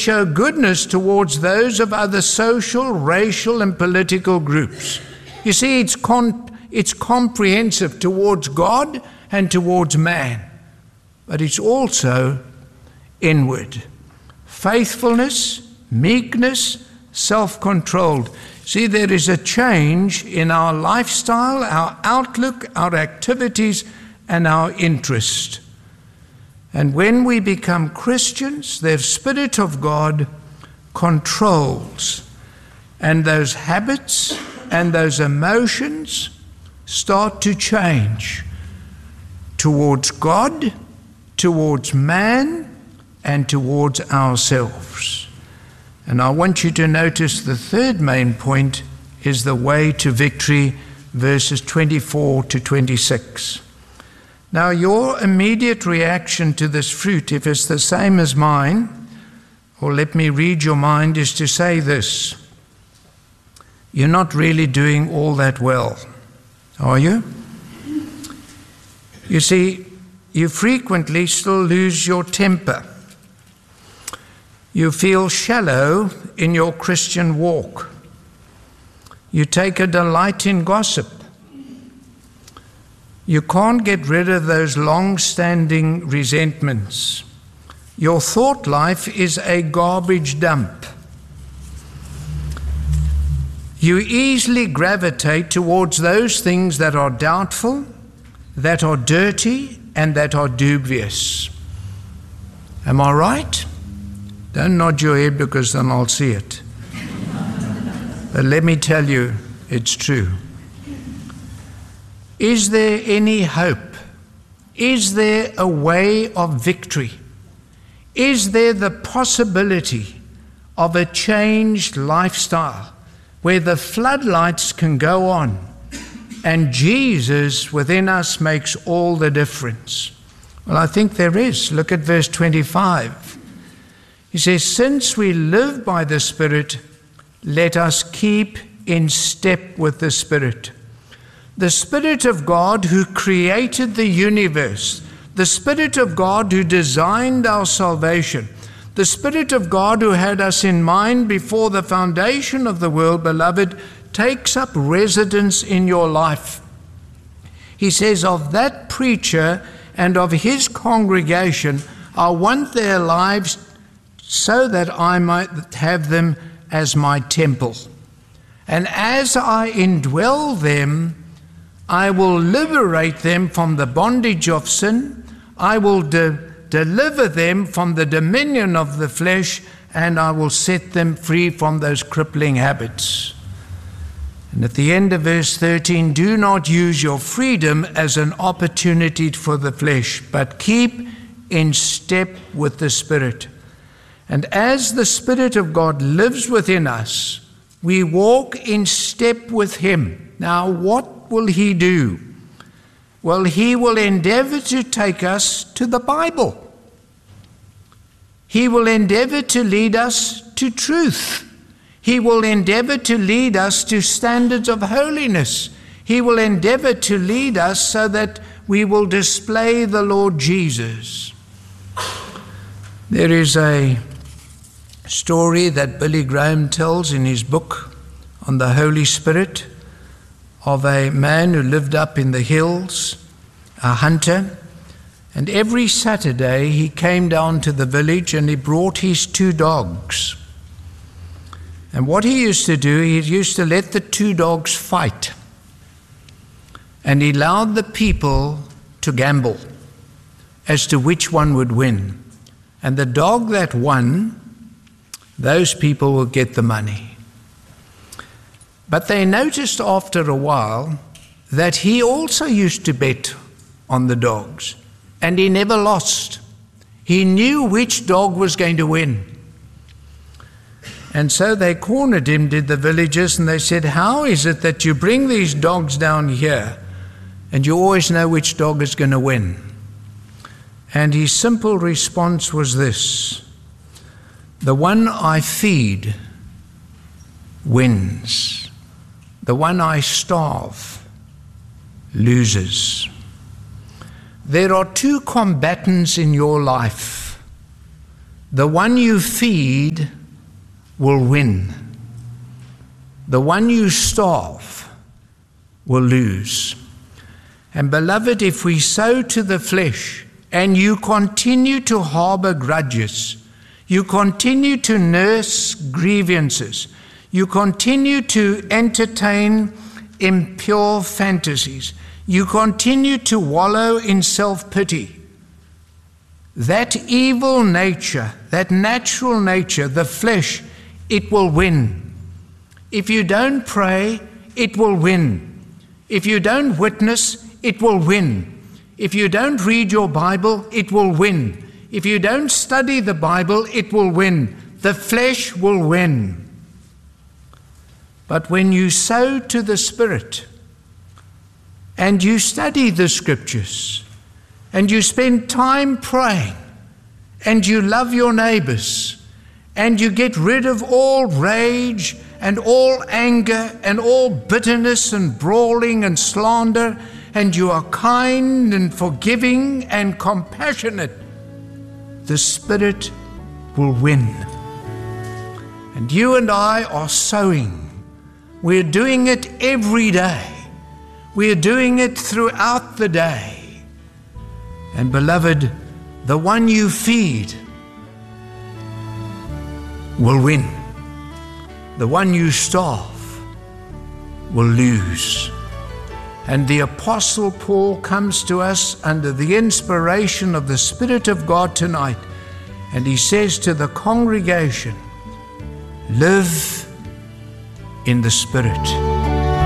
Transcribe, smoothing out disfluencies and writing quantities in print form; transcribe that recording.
show goodness towards those of other social, racial, and political groups. You see, it's comprehensive towards God and towards man, but it's also inward. Faithfulness, meekness, self-controlled. See, there is a change in our lifestyle, our outlook, our activities, and our interest. And when we become Christians, the Spirit of God controls, and those habits and those emotions start to change towards God, towards man, and towards ourselves. And I want you to notice the third main point is the way to victory, verses 24 to 26. Now, your immediate reaction to this fruit, if it's the same as mine, or let me read your mind, is to say this: you're not really doing all that well, are you? You see, you frequently still lose your temper. You feel shallow in your Christian walk. You take a delight in gossip. You can't get rid of those long-standing resentments. Your thought life is a garbage dump. You easily gravitate towards those things that are doubtful, that are dirty, and that are dubious. Am I right? Don't nod your head, because then I'll see it. But let me tell you, it's true. Is there any hope? Is there a way of victory? Is there the possibility of a changed lifestyle where the floodlights can go on and Jesus within us makes all the difference? Well, I think there is. Look at verse 25. He says, since we live by the Spirit, let us keep in step with the Spirit. The Spirit of God who created the universe, the Spirit of God who designed our salvation, the Spirit of God who had us in mind before the foundation of the world, beloved, takes up residence in your life. He says, of that preacher and of his congregation, I want their lives so that I might have them as my temple. And as I indwell them, I will liberate them from the bondage of sin. I will deliver them from the dominion of the flesh, and I will set them free from those crippling habits. And at the end of verse 13, do not use your freedom as an opportunity for the flesh, but keep in step with the Spirit. And as the Spirit of God lives within us, we walk in step with Him. Now, what will He do? Well, He will endeavor to take us to the Bible. He will endeavor to lead us to truth. He will endeavor to lead us to standards of holiness. He will endeavor to lead us so that we will display the Lord Jesus. There is a story that Billy Graham tells in his book on the Holy Spirit of a man who lived up in the hills, a hunter, and every Saturday he came down to the village and he brought his 2 dogs. And what he used to do, he used to let the 2 dogs fight, and he allowed the people to gamble as to which one would win. And the dog that won, those people will get the money. But they noticed after a while that he also used to bet on the dogs, and he never lost. He knew which dog was going to win. And so they cornered him, did the villagers, and they said, how is it that you bring these dogs down here and you always know which dog is going to win? And his simple response was this: the one I feed wins. The one I starve loses. There are 2 combatants in your life. The one you feed will win. The one you starve will lose. And beloved, if we sow to the flesh and you continue to harbor grudges, you continue to nurse grievances, you continue to entertain impure fantasies, you continue to wallow in self-pity, that evil nature, that natural nature, the flesh, it will win. If you don't pray, it will win. If you don't witness, it will win. If you don't read your Bible, it will win. If you don't study the Bible, it will win. The flesh will win. But when you sow to the Spirit, and you study the Scriptures, and you spend time praying, and you love your neighbors, and you get rid of all rage and all anger and all bitterness and brawling and slander, and you are kind and forgiving and compassionate, the Spirit will win. And you and I are sowing. We're doing it every day. We're doing it throughout the day. And beloved, the one you feed will win. The one you starve will lose. And the Apostle Paul comes to us under the inspiration of the Spirit of God tonight, and he says to the congregation, live in the Spirit.